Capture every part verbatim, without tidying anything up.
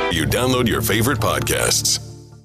you download your favorite podcasts.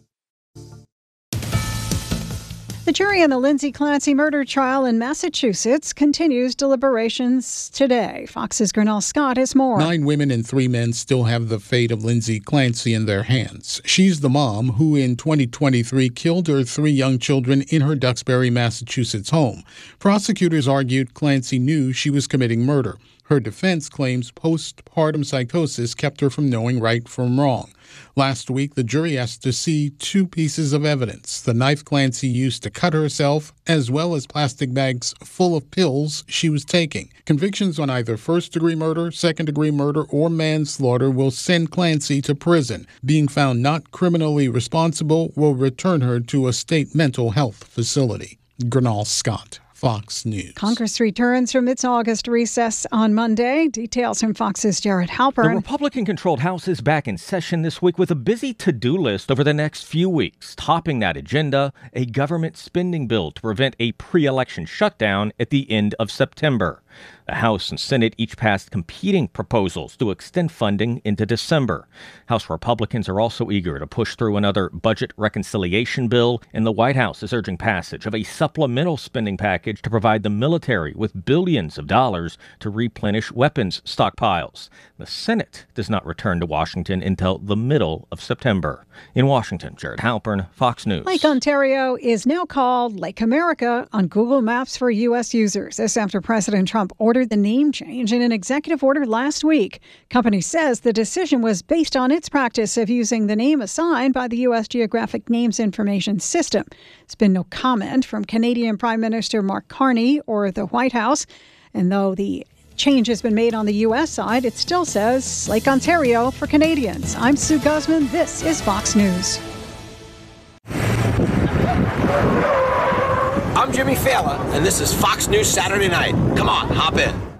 The jury in the Lindsay Clancy murder trial in Massachusetts continues deliberations today. Fox's Grinnell Scott has more. Nine women and three men still have the fate of Lindsay Clancy in their hands. She's the mom who in twenty twenty-three killed her three young children in her Duxbury, Massachusetts home. Prosecutors argued Clancy knew she was committing murder. Her defense claims postpartum psychosis kept her from knowing right from wrong. Last week, the jury asked to see two pieces of evidence: the knife Clancy used to cut herself, as well as plastic bags full of pills she was taking. Convictions on either first-degree murder, second-degree murder, or manslaughter will send Clancy to prison. Being found not criminally responsible will return her to a state mental health facility. Grinnell Scott, Fox News. Congress returns from its August recess on Monday. Details from Fox's Jared Halpern. The Republican-controlled House is back in session this week with a busy to-do list over the next few weeks. Topping that agenda, a government spending bill to prevent a pre-election shutdown at the end of September. The House and Senate each passed competing proposals to extend funding into December. House Republicans are also eager to push through another budget reconciliation bill, and the White House is urging passage of a supplemental spending package to provide the military with billions of dollars to replenish weapons stockpiles. The Senate does not return to Washington until the middle of September. In Washington, Jared Halpern, Fox News. Lake Ontario is now called Lake America on Google Maps for U S users. This after President Trump ordered the name change in an executive order last week. Company says the decision was based on its practice of using the name assigned by the U S Geographic Names Information System. There's been no comment from Canadian Prime Minister Mark Carney or the White House. And though the change has been made on the U S side, it still says Lake Ontario for Canadians. I'm Sue Guzman. This is Fox News. I'm Jimmy Fallon, and this is Fox News Saturday Night. Come on, hop in.